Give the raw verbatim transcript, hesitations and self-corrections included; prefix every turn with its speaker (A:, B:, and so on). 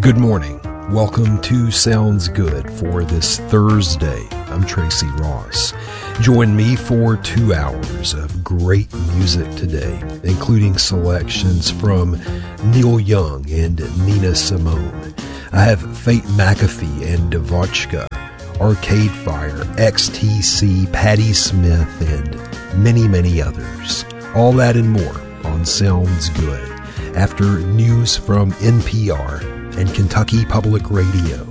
A: Good morning. Welcome to Sounds Good for this Thursday. I'm Tracy Ross. Join me for two hours of great music today, including selections from Neil Young and Nina Simone. I have Fate McAfee and Devotchka, Arcade Fire, X T C, Patti Smith, and many, many others. All that and more on Sounds Good after news from N P R and Kentucky Public Radio.